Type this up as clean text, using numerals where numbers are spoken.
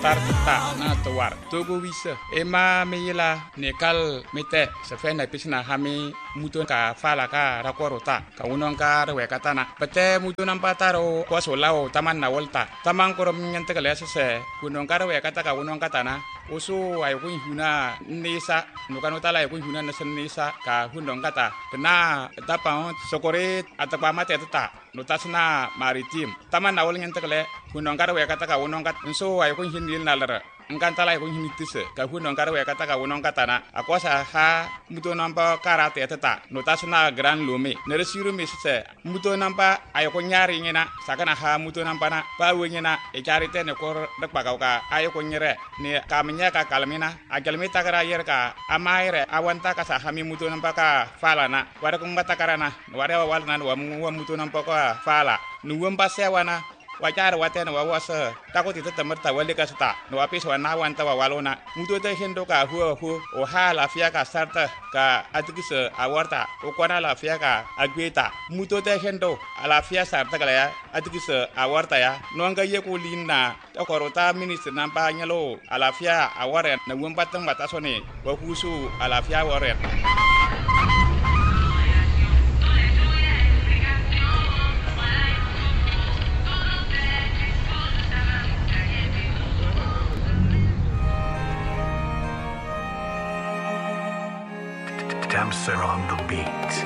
tar ta na tawar togo wisa ema meyila nekal mete se fe na pisna hami muto ka fala ka rakorota ka unon ka rewe katana pete muto nampataro kwa solao taman na volta taman korom nyante kale se kunon ka rewe kataka unon katana usu ay kun huna nisa nukano tala ay kun huna nisa ka hundong kata na tapa sokore atapa mate tata notasna maritim taman na wol nyante kale hundong ka rewe kataka unon kat so ay kun hinil nalara ngantala ay kun hinitise ka hundong ka rewe kataka unon katana akwasa ha muto nampa karate tata notasna gran lume neresiru misse muto nampa ay kun nyari ngina sakana ha muto nampa na pa wenyina e charite ne kor dakpa ka ay kun nyere ne kamnya ka kalmina agalmi takara yerka amaire awanta ka sa hami muto nampa ka fala na wara kun batakarana wara walna wa muto nampa ka fala nuwam pasewana wajar watena wawasa takoti temerta wale ka sta no apis wana wanta walona muto te hendo ka hu o hala fia ka sarta ka atikise awarta o kwana la fia ka agweta muto te hendo ala fia sarta kala ya atikise awarta ya no nga ye ko linna to korota minister nampa nyalo ala fia aware na wombatan batasone wa kusu ala fia aware Damser on the beat.